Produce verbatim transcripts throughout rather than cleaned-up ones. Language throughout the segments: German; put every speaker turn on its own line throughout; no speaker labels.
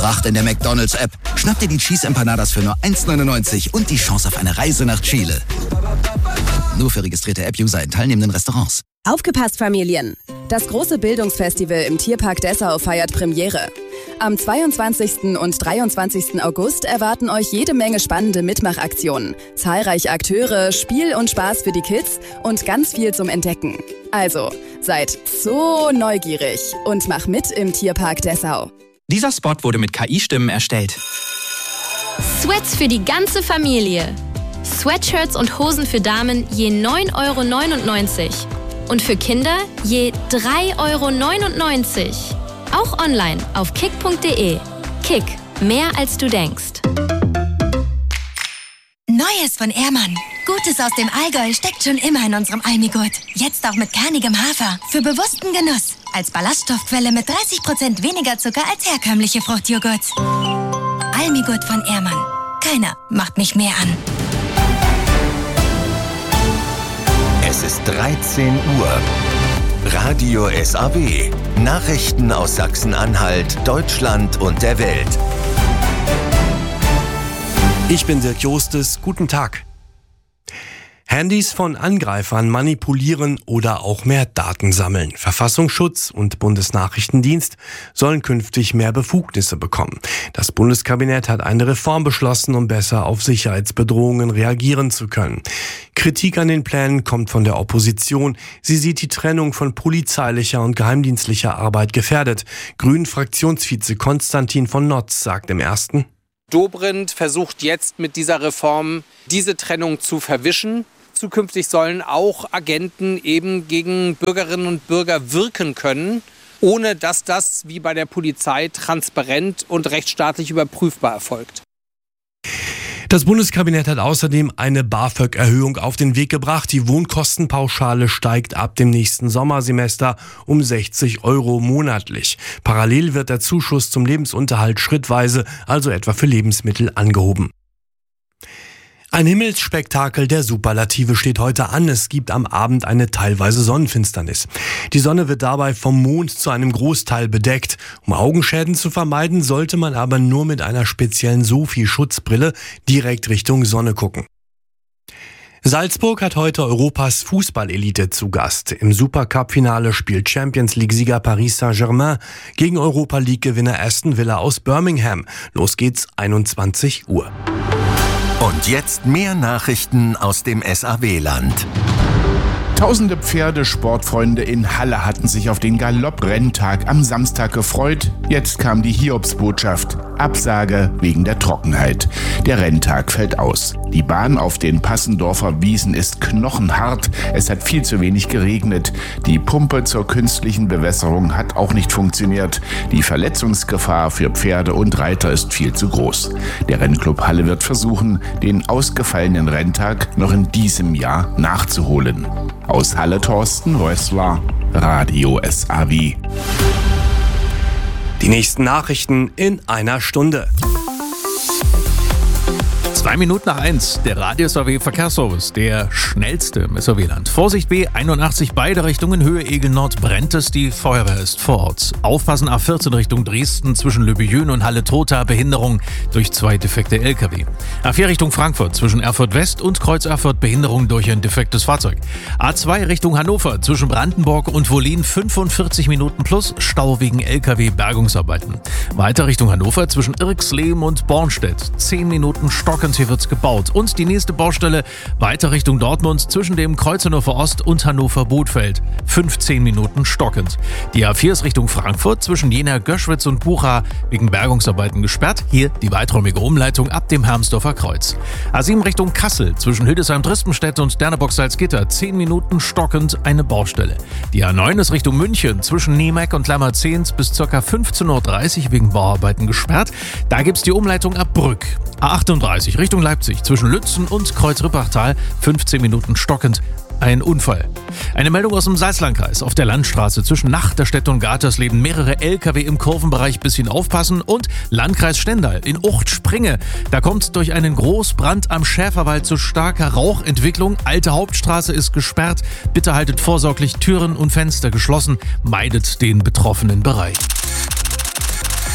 Racht in der McDonald's-App. Schnapp dir die Cheese Empanadas für nur eins neunundneunzig und die Chance auf eine Reise nach Chile. Nur für registrierte App-User in teilnehmenden Restaurants.
Aufgepasst, Familien! Das große Bildungsfestival im Tierpark Dessau feiert Premiere. Am zweiundzwanzigsten und dreiundzwanzigsten August erwarten euch jede Menge spannende Mitmachaktionen, zahlreiche Akteure, Spiel und Spaß für die Kids und ganz viel zum Entdecken. Also, seid so neugierig und mach mit im Tierpark Dessau.
Dieser Spot wurde mit K I-Stimmen erstellt.
Sweats für die ganze Familie. Sweatshirts und Hosen für Damen je neun Euro neunundneunzig. Und für Kinder je drei Euro neunundneunzig. Auch online auf kick punkt de. Kick, mehr als du denkst.
Neues von Ehrmann. Gutes aus dem Allgäu steckt schon immer in unserem Almigurt. Jetzt auch mit kernigem Hafer. Für bewussten Genuss. Als Ballaststoffquelle mit dreißig Prozent weniger Zucker als herkömmliche Fruchtjoghurts. Almigurt von Ehrmann. Keiner macht mich mehr an.
Es ist dreizehn Uhr. Radio S A W. Nachrichten aus Sachsen-Anhalt, Deutschland und der Welt.
Ich bin Dirk Jostes. Guten Tag. Handys von Angreifern manipulieren oder auch mehr Daten sammeln. Verfassungsschutz und Bundesnachrichtendienst sollen künftig mehr Befugnisse bekommen. Das Bundeskabinett hat eine Reform beschlossen, um besser auf Sicherheitsbedrohungen reagieren zu können. Kritik an den Plänen kommt von der Opposition. Sie sieht die Trennung von polizeilicher und geheimdienstlicher Arbeit gefährdet. Grünen-Fraktionsvize Konstantin von Notz sagt im Ersten:
Dobrindt versucht jetzt mit dieser Reform diese Trennung zu verwischen. Zukünftig sollen auch Agenten eben gegen Bürgerinnen und Bürger wirken können, ohne dass das wie bei der Polizei transparent und rechtsstaatlich überprüfbar erfolgt.
Das Bundeskabinett hat außerdem eine BAföG-Erhöhung auf den Weg gebracht. Die Wohnkostenpauschale steigt ab dem nächsten Sommersemester um sechzig Euro monatlich. Parallel wird der Zuschuss zum Lebensunterhalt schrittweise, also etwa für Lebensmittel, angehoben. Ein Himmelsspektakel der Superlative steht heute an. Es gibt am Abend eine teilweise Sonnenfinsternis. Die Sonne wird dabei vom Mond zu einem Großteil bedeckt. Um Augenschäden zu vermeiden, sollte man aber nur mit einer speziellen Sophie-Schutzbrille direkt Richtung Sonne gucken. Salzburg hat heute Europas Fußballelite zu Gast. Im Supercup-Finale spielt Champions-League-Sieger Paris Saint-Germain gegen Europa-League-Gewinner Aston Villa aus Birmingham. Los geht's, einundzwanzig Uhr.
Und jetzt mehr Nachrichten aus dem S A W-Land.
Tausende Pferdesportfreunde in Halle hatten sich auf den Galopp-Renntag am Samstag gefreut. Jetzt kam die Hiobsbotschaft. Absage wegen der Trockenheit. Der Renntag fällt aus. Die Bahn auf den Passendorfer Wiesen ist knochenhart. Es hat viel zu wenig geregnet. Die Pumpe zur künstlichen Bewässerung hat auch nicht funktioniert. Die Verletzungsgefahr für Pferde und Reiter ist viel zu groß. Der Rennclub Halle wird versuchen, den ausgefallenen Renntag noch in diesem Jahr nachzuholen. Aus Halle Thorsten Rössler, Radio S A W.
Die nächsten Nachrichten in einer Stunde.
Zwei Minuten nach eins, der Radio S A W Verkehrsservice, der schnellste im S A W-Land. Vorsicht B einundachtzig, beide Richtungen, Höhe Egel Nord brennt es, die Feuerwehr ist vor Ort. Aufpassen A vierzehn Richtung Dresden zwischen Löbejün und Halle-Trotha, Behinderung durch zwei defekte L K W. A vier Richtung Frankfurt zwischen Erfurt West und Kreuz Erfurt, Behinderung durch ein defektes Fahrzeug. A zwei Richtung Hannover zwischen Brandenburg und Wollin, fünfundvierzig Minuten plus, Stau wegen L K W, Bergungsarbeiten. Weiter Richtung Hannover zwischen Irxleben und Bornstedt, zehn Minuten stockend. Hier wird's gebaut. Und die nächste Baustelle weiter Richtung Dortmund zwischen dem Kreuz Hannover Ost und Hannover Bothfeld. fünfzehn Minuten stockend. Die A vier ist Richtung Frankfurt zwischen Jena, Göschwitz und Bucha wegen Bergungsarbeiten gesperrt. Hier die weiträumige Umleitung ab dem Hermsdorfer Kreuz. A sieben Richtung Kassel zwischen Hildesheim-Drispenstedt und Derneburg-Salzgitter. zehn Minuten stockend eine Baustelle. Die A neun ist Richtung München zwischen Niemeck und Lammerzehnt bis ca. fünfzehn Uhr dreißig wegen Bauarbeiten gesperrt. Da gibt's die Umleitung ab Brück. A achtunddreißig Richtung Leipzig zwischen Lützen und Kreuz-Rippachtal, fünfzehn Minuten stockend. Ein Unfall. Eine Meldung aus dem Salzlandkreis. Auf der Landstraße zwischen Nachterstedt und Gatersleben mehrere L K W im Kurvenbereich, bisschen aufpassen. Und Landkreis Stendal in Ucht-Springe. Da kommt durch einen Großbrand am Schäferwald zu starker Rauchentwicklung. Alte Hauptstraße ist gesperrt. Bitte haltet vorsorglich Türen und Fenster geschlossen. Meidet den betroffenen Bereich.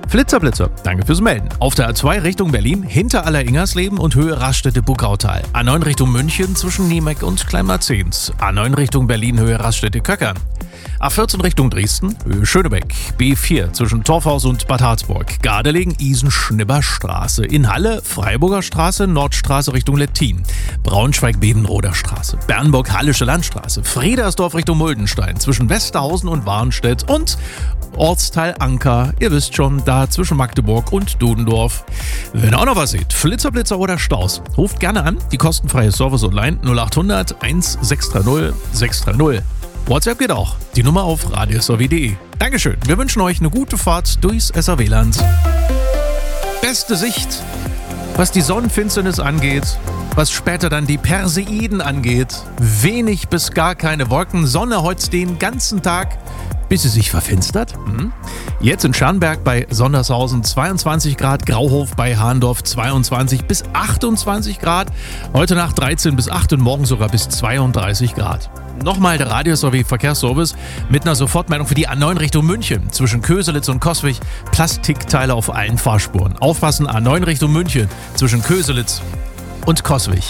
Flitzerblitzer, danke fürs Melden. Auf der A zwei Richtung Berlin, hinter Aller-Ingersleben und Höhe Raststätte-Buckautal. A neun Richtung München zwischen Niemeck und Kleinmarzens. A neun Richtung Berlin, Höhe Raststätte-Köckern. A vierzehn Richtung Dresden, Höhe Schönebeck. B vier zwischen Torfhaus und Bad Harzburg. Gardelegen, Isen-Schnibberstraße. In Halle, Freiburger Straße, Nordstraße Richtung Lettin. Braunschweig-Bevenroder Straße. Bernburg-Hallische Landstraße. Friedersdorf Richtung Muldenstein. Zwischen Westerhausen und Warnstedt. Und Ortsteil Anker. Ihr wisst schon, da zwischen Magdeburg und Dudendorf. Wenn ihr auch noch was seht, Flitzerblitzer oder Staus, ruft gerne an. Die kostenfreie Service online null acht hundert sechs drei null sechs drei null. WhatsApp geht auch. Die Nummer auf radios punkt de. Dankeschön. Wir wünschen euch eine gute Fahrt durchs S R W-Land. Beste Sicht, was die Sonnenfinsternis angeht, was später dann die Perseiden angeht. Wenig bis gar keine Wolken. Sonne heute den ganzen Tag, bis sie sich verfinstert. Hm. Jetzt in Scharnberg bei Sondershausen zweiundzwanzig Grad, Grauhof bei Hahndorf zweiundzwanzig bis achtundzwanzig Grad. Heute Nacht dreizehn bis acht und morgen sogar bis zweiunddreißig Grad. Nochmal der Radius sowie Verkehrsservice mit einer Sofortmeldung für die A neun Richtung München. Zwischen Köselitz und Coswig Plastikteile auf allen Fahrspuren. Aufpassen, A neun Richtung München zwischen Köselitz und Coswig.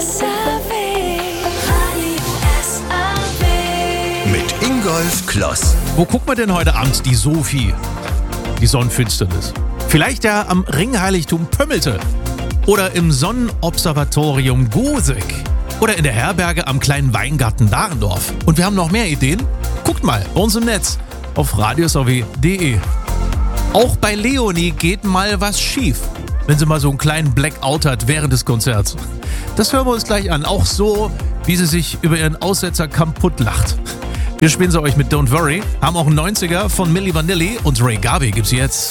Mit Ingolf Kloss.
Wo guckt man denn heute Abend die Sophie? Die Sonnenfinsternis. Vielleicht ja am Ringheiligtum Pömmelte. Oder im Sonnenobservatorium Gosek. Oder in der Herberge am kleinen Weingarten Dahrendorf. Und wir haben noch mehr Ideen? Guckt mal bei uns im Netz auf radios punkt de. Auch bei Leonie geht mal was schief, wenn sie mal so einen kleinen Blackout hat während des Konzerts. Das hören wir uns gleich an. Auch so, wie sie sich über ihren Aussetzer kaputt lacht. Wir spielen sie euch mit Don't Worry, haben auch einen neunziger von Milli Vanilli und Ray Garvey gibt's jetzt.